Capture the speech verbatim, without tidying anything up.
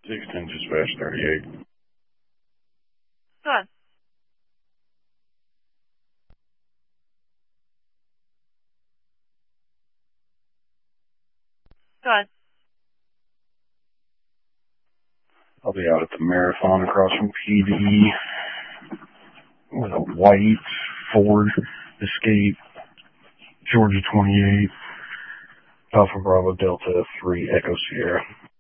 sixteen dispatch thirty-eight. Go ahead. Go ahead. I'll be out at the Marathon across from P D with a white Ford Escape, Georgia twenty-eight, Alpha Bravo Delta three Echo Sierra.